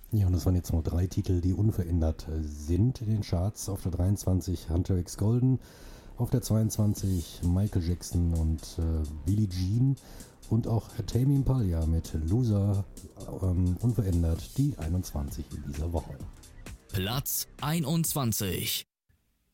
Ja, und das waren jetzt nur 3 Titel, die unverändert sind in den Charts. Auf der 23 Hunter X Golden, auf der 22 Michael Jackson und Billie Jean und auch Tame Impala mit Loser unverändert die 21 in dieser Woche. Platz 21.